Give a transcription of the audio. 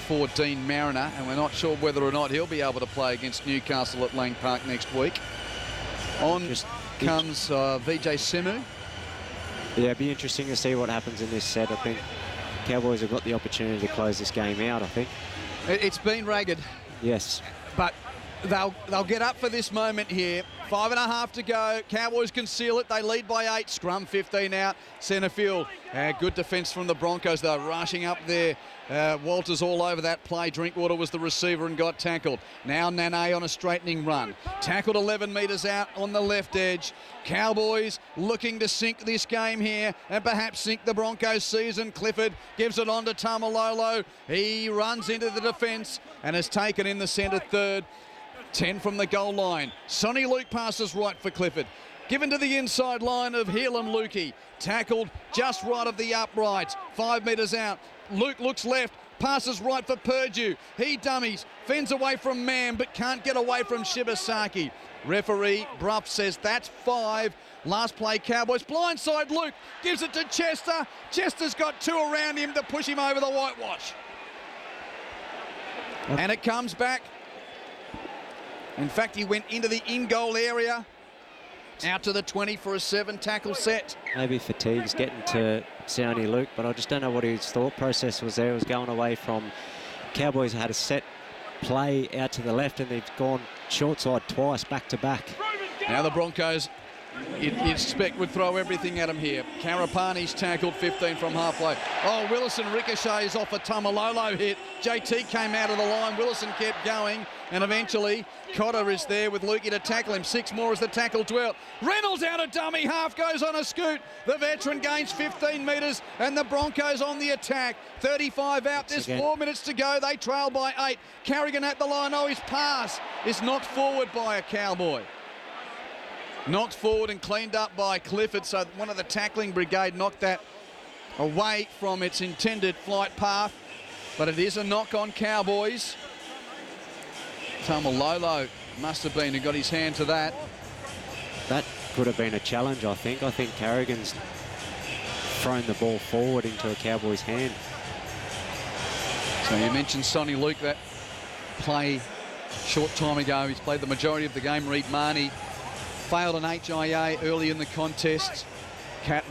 for Dean Mariner, and we're not sure whether or not he'll be able to play against Newcastle at Lang Park next week. On comes Vijay Semu. Yeah, it'd be interesting to see what happens in this set. I think Cowboys have got the opportunity to close this game out, I think. It's been ragged. Yes. But they'll get up for this moment here. 5.5 to go. Cowboys can seal it. They lead by 8. Scrum 15 out. Centre field. Good defence from the Broncos. They're rushing up there. Walters all over that play. Drinkwater was the receiver and got tackled. Now Nane on a straightening run. Tackled 11 metres out on the left edge. Cowboys looking to sink this game here and perhaps sink the Broncos season. Clifford gives it on to Tamalolo. He runs into the defence and is taken in the centre third. 10 from the goal line. Sonny Luke passes right for Clifford. Given to the inside line of Heelan Lukey. Tackled just right of the uprights. 5 metres out. Luke looks left. Passes right for Purdue. He dummies. Fends away from Mann but can't get away from Shibasaki. Referee Bruff says that's 5. Last play Cowboys. Blindside Luke. Gives it to Chester. Chester's got 2 around him to push him over the whitewash. And it comes back. In fact, he went into the in-goal area, out to the 20 for a 7-tackle set. Maybe fatigue's getting to Sonny Luke, but I just don't know what his thought process was there. He was going away from... Cowboys had a set play out to the left, and they've gone short side twice, back-to-back. Now the Broncos, you'd expect, would throw everything at him here. Karapani's tackled 15 from halfway. Oh, Willison ricochets off a Tamalolo hit. JT came out of the line. Willison kept going. And eventually, Cotter is there with Lukey to tackle him. 6 more as the tackle dwelt. Reynolds out of dummy half, goes on a scoot. The veteran gains 15 metres and the Broncos on the attack. 35 out, there's 4 minutes to go. They trail by 8. Carrigan at the line. Oh, his pass is knocked forward by a Cowboy. Knocked forward and cleaned up by Clifford. So one of the tackling brigade knocked that away from its intended flight path. But it is a knock on Cowboys. Tamalolo must have been and got his hand to that. That could have been a challenge, I think. I think Carrigan's thrown the ball forward into a Cowboy's hand. So you mentioned Sonny Luke, that play short time ago. He's played the majority of the game. Reid Marnie failed an HIA early in the contest. Cat